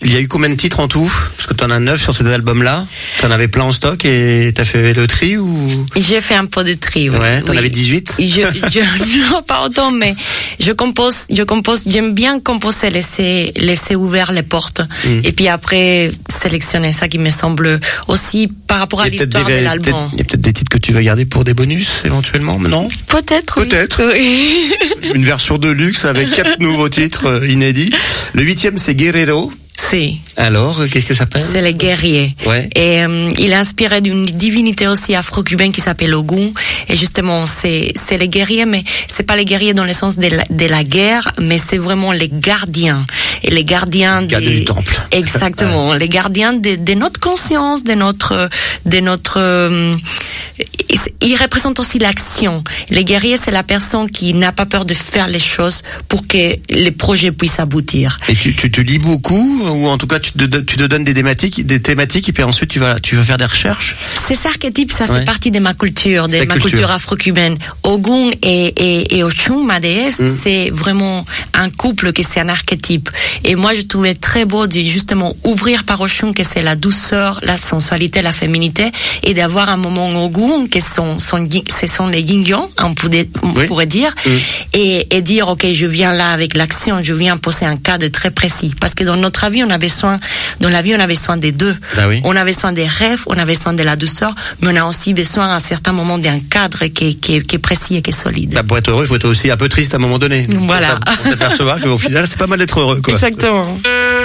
Il y a eu combien de titres en tout? Parce que t'en as 9 sur cet album-là. T'en avais plein en stock et t'as fait le tri ou? J'ai fait un peu de tri, oui. Ouais, t'en avais 18? Non, pas autant, mais je compose, j'aime bien composer, laisser ouvert les portes. Et puis après, sélectionner ça qui me semble aussi par rapport à l'histoire de l'album. Il y a peut-être des titres que tu vas garder pour des bonus, éventuellement, non? Peut-être. Oui. Une version de luxe avec 4 nouveaux titres inédits. Le 8e, c'est Guerrero. Si. Alors, qu'est-ce que ça s'appelle? C'est les guerriers. Ouais. Et il est inspiré d'une divinité aussi afro-cubaine qui s'appelle Ogun. Et justement, c'est les guerriers, mais c'est pas les guerriers dans le sens de la guerre, mais c'est vraiment les gardiens. Et les gardiens du temple. Exactement. Les gardiens de notre conscience, de notre il représente aussi l'action. Les guerriers, c'est la personne qui n'a pas peur de faire les choses pour que les projets puissent aboutir. Et tu lis beaucoup, ou en tout cas tu te donnes des thématiques, et puis ensuite tu vas faire des recherches? Ces archétypes, ça fait partie de ma culture, culture afro-cubaine. Ogun et Oshun, ma déesse, c'est vraiment un couple que c'est un archétype. Et moi, je trouvais très beau de justement ouvrir par Oshun, que c'est la douceur, la sensualité, la féminité, et d'avoir un moment Ogun, que ce sont les yin-yang, on pourrait dire, et dire, ok, je viens là avec l'action, je viens poser un cadre très précis. Parce que dans notre vie, on a besoin des deux. Ah oui. On a besoin des rêves, on a besoin de la douceur, mais on a aussi besoin à un certain moment d'un cadre qui est précis et qui est solide. Bah, pour être heureux, il faut être aussi un peu triste à un moment donné. Voilà. Pour s'apercevoir qu'au final, c'est pas mal d'être heureux, quoi. Exactement.